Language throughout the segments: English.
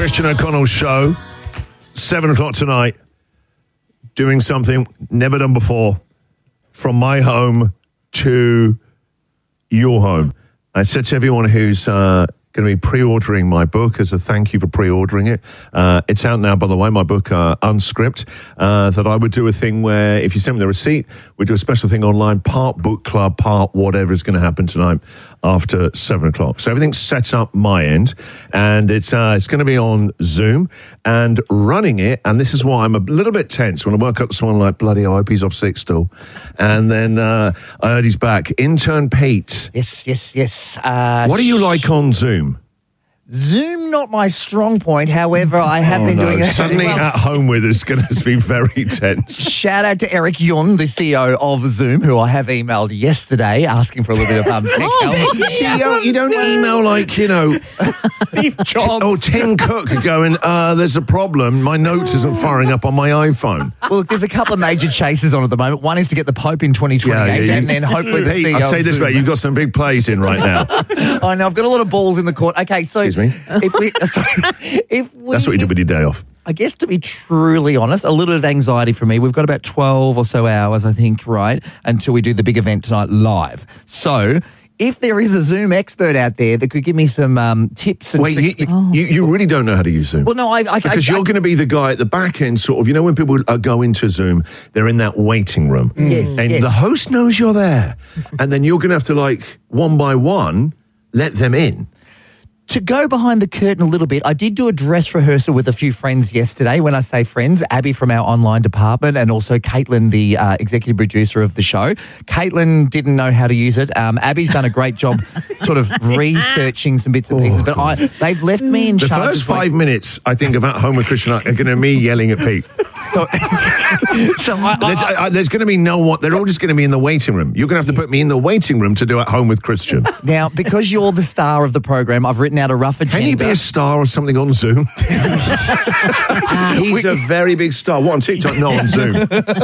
Christian O'Connell show, 7 o'clock tonight, doing something never done before, from my home to your home. I said to everyone who's going to be pre-ordering my book as a thank you for pre-ordering it. It's out now, by the way, my book, Unscript, that I would do a thing where if you send me the receipt, we'd do a special thing online, part book club, part whatever is going to happen tonight after 7 o'clock. So everything's set up my end, and it's going to be on Zoom, and running it, and this is why I'm a little bit tense. When I woke up this morning, like, bloody, I hope he's off sick still. And then I heard he's back. Intern Pete. Yes. What are you like on Zoom? Zoom, not my strong point. However, I have been doing it. Suddenly at home with us going to be very tense. Shout out to Eric Yun, the CEO of Zoom, who I have emailed yesterday asking for a little bit of tech help. See, you don't email like, Steve Jobs or Tim Cook going, there's a problem. My notes isn't firing up on my iPhone. Well, there's a couple of major chases on at the moment. One is to get the Pope in 2028, and then hopefully the CEO. I'll say this way, you've got some big plays in right now. I know, I've got a lot of balls in the court. Okay, so Excuse me? If we That's what you do with your day off. I guess, to be truly honest, a little bit of anxiety for me. We've got about 12 or so hours, I think, right, until we do the big event tonight live. So if there is a Zoom expert out there that could give me some tips and tricks. You really don't know how to use Zoom. Well, no, because you're going to be the guy at the back end, sort of, when people go into Zoom, they're in that waiting room. Yes, and the host knows you're there. And then you're going to have to, one by one, let them in. To go behind the curtain a little bit, I did do a dress rehearsal with a few friends yesterday. When I say friends, Abby from our online department and also Caitlin, the executive producer of the show. Caitlin didn't know how to use it. Abby's done a great job sort of researching some bits and pieces, but they've left me in charge. The first 5 minutes, I think, of At Home with Christian are going to be me yelling at Pete. There's going to be no one. They're all just going to be in the waiting room. You're going to have to put me in the waiting room to do At Home with Christian. Now, because you're the star of the program, I've written out a rough agenda. Can you be a star or something on Zoom? He's a very big star. What, on TikTok? No, on Zoom.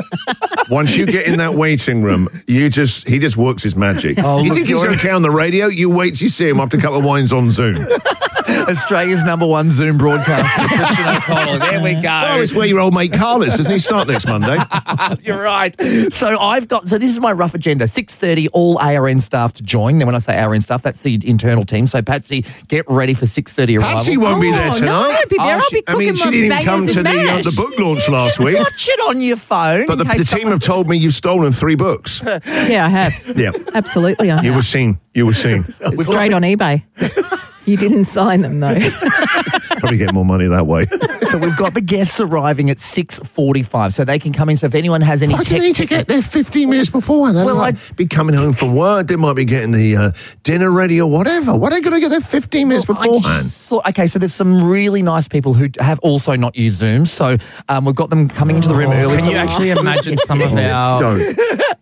Once you get in that waiting room, he just works his magic. You think he's okay on the radio? You wait till you see him after a couple of wines on Zoom. Australia's #1 Zoom broadcaster, Christian O'Connell. There we go. Oh, it's where your old mate Carl is. Doesn't he start next Monday? You're right. So this is my rough agenda. 6:30, all ARN staff to join. Now, when I say ARN staff, that's the internal team. So, Patsy, get ready for 6:30 arrival. Patsy won't be there tonight. No, I won't be there. I'll be cooking she didn't even come to the book launch last week. Watch it on your phone. But the team have told me you've stolen 3 books. Yeah, I have. Yeah. Absolutely, I have. You were seen. Straight on eBay. You didn't sign them, though. Probably get more money that way. So we've got the guests arriving at 6:45, so they can come in. So if anyone has any... I need to get there 15 minutes before. They might be coming home from work. They might be getting the dinner ready or whatever. Why are they going to get there 15 minutes beforehand? So there's some really nice people who have also not used Zoom. So we've got them coming into the room early. Can you actually imagine some of our... Don't.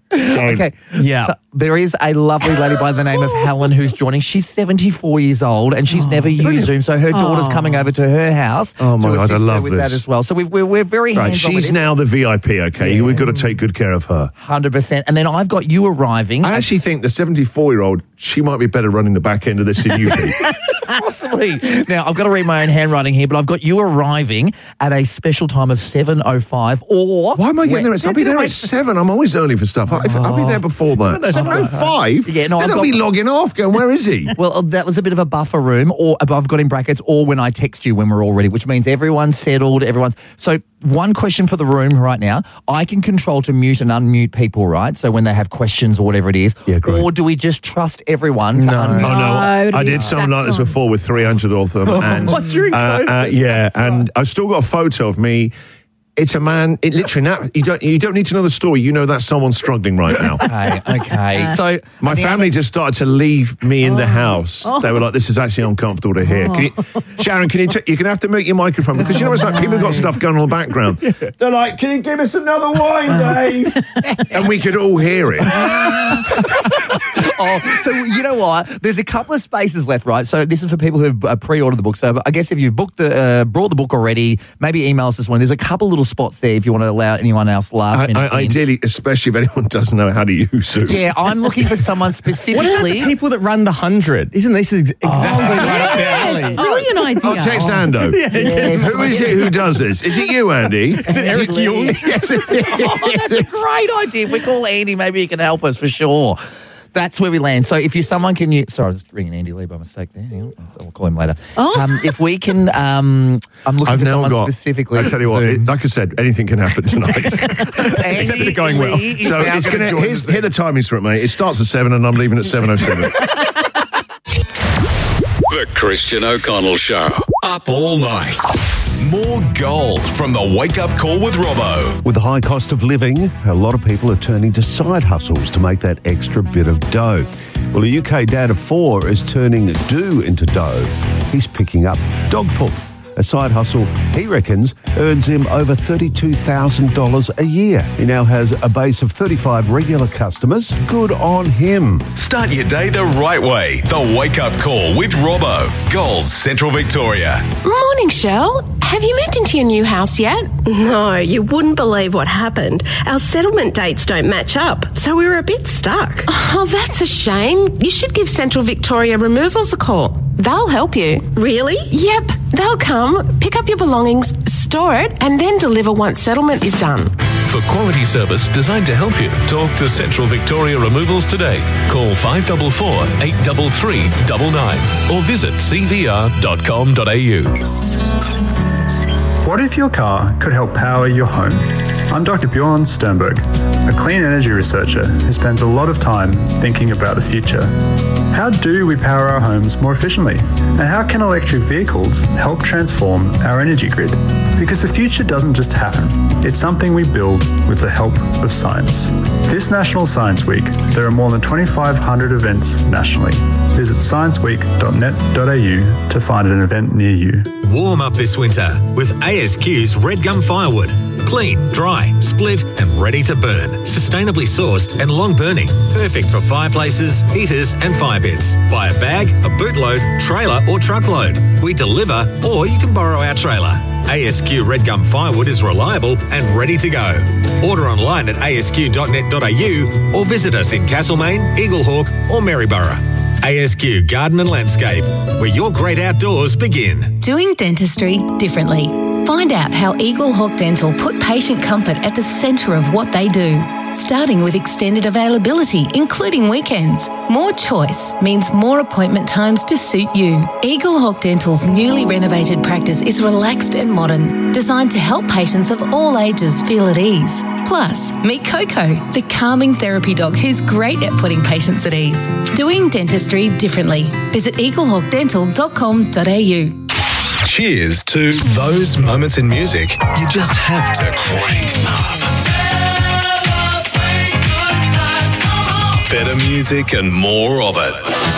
Okay. Yeah. So there is a lovely lady by the name of Helen who's joining. She's 74 years old and she's never used Zoom. So her daughter's coming over to her house Oh my to God, assist I love her with this. that as well. So we're very Right, hands-on with she's it. now the VIP, okay? Yeah. We've got to take good care of her. 100%. And then I've got you arriving. I actually think the 74-year-old, she might be better running the back end of this than you, Pete. Possibly. Now, I've got to read my own handwriting here, but I've got you arriving at a special time of 7:05 or... Why am I getting there? I'll be there at 7. I'm always early for stuff. I'll be there before that. 7:05? Yeah, no, Then I'll be logging off going, where is he? Well, that was a bit of a buffer room, or I've got in brackets, or when I text you when we're all ready, which means everyone's settled, So one question for the room right now. I can control to mute and unmute people, right? So when they have questions or whatever it is. Yeah, great. Or do we just trust everyone to unmute? Oh, no. I No, did something like this stacks on. before with 300 of them. And, during COVID? yeah, and I've still got a photo of me. It's a man, you don't need to know the story. You know that someone's struggling right now. Okay. So My family just started to leave me in the house. They were like, this is actually uncomfortable to hear. Sharon, you can have to mute your microphone because you know it's like people have got stuff going on in the background. They're like, can you give us another wine, Dave? And we could all hear it. so you know what? There's a couple of spaces left, right? So this is for people who've pre-ordered the book. So I guess if you've brought the book already, maybe email us this one. There's a couple little spots there if you want to allow anyone else last minute. in. Ideally, especially if anyone doesn't know how to use Zoom. Yeah, I'm looking for someone What about specifically. the people that run the 100? Isn't this exactly right up their alley? Brilliant idea. I'll text Ando. Yes. Who is it who does this? Is it you, Andy? Is it Eric Young? Yes, it is. Oh, that's a great idea. If we call Andy, maybe he can help us for sure. That's where we land. So if you're someone, can you... Sorry, I was ringing Andy Lee by mistake there. Hang on. I'll call him later. Oh. If we can... I'm looking I've for now someone got. specifically. I tell you what, Zoom. like I said, anything can happen tonight. Except it going well. So it's going to. Here the timings for it, mate. It starts at 7 and I'm leaving at 7:07. The Christian O'Connell Show. Up all night. More gold from the Wake Up Call with Robbo. With the high cost of living, a lot of people are turning to side hustles to make that extra bit of dough. Well, a UK dad of 4 is turning do into dough. He's picking up dog poop. A side hustle, he reckons, earns him over $32,000 a year. He now has a base of 35 regular customers. Good on him. Start your day the right way. The Wake Up Call with Robbo. Gold Central Victoria. Morning, Shell. Have you moved into your new house yet? No, you wouldn't believe what happened. Our settlement dates don't match up, so we were a bit stuck. Oh, that's a shame. You should give Central Victoria Removals a call. They'll help you. Really? Yep, they'll come, pick up your belongings, store it, and then deliver once settlement is done. For quality service designed to help you, talk to Central Victoria Removals today. Call 544 833 99 or visit cvr.com.au. What if your car could help power your home? I'm Dr. Bjorn Sternberg, a clean energy researcher who spends a lot of time thinking about the future. How do we power our homes more efficiently? And how can electric vehicles help transform our energy grid? Because the future doesn't just happen. It's something we build with the help of science. This National Science Week, there are more than 2,500 events nationally. Visit scienceweek.net.au to find an event near you. Warm up this winter with ASQ's Red Gum Firewood. Clean, dry, split and ready to burn. Sustainably sourced and long burning. Perfect for fireplaces, heaters and fire pits. Buy a bag, a bootload, trailer or truckload. We deliver or you can borrow our trailer. ASQ Red Gum Firewood is reliable and ready to go. Order online at asq.net.au or visit us in Castlemaine, Eaglehawk or Maryborough. ASQ Garden and Landscape, where your great outdoors begin. Doing dentistry differently. Find out how Eaglehawk Dental put patient comfort at the centre of what they do. Starting with extended availability, including weekends. More choice means more appointment times to suit you. Eaglehawk Dental's newly renovated practice is relaxed and modern, designed to help patients of all ages feel at ease. Plus, meet Coco, the calming therapy dog who's great at putting patients at ease. Doing dentistry differently. Visit eaglehawkdental.com.au. Cheers to those moments in music you just have to crank up. Better music and more of it.